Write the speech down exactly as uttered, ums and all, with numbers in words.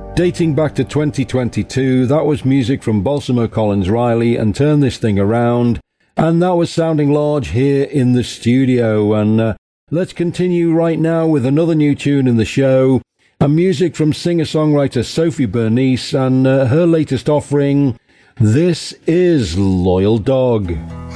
Dating back to twenty twenty-two, that was music from Balsamo Collins Riley and Turn This Thing Around, and that was sounding large here in the studio. And uh, let's continue right now with another new tune in the show, and music from singer-songwriter Sophie Bernice and uh, her latest offering, This Is Loyal Dog.